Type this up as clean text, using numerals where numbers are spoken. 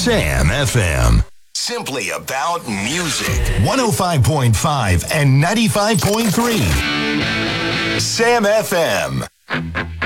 Sam FM. Simply about music. 105.5 and 95.3. Sam FM.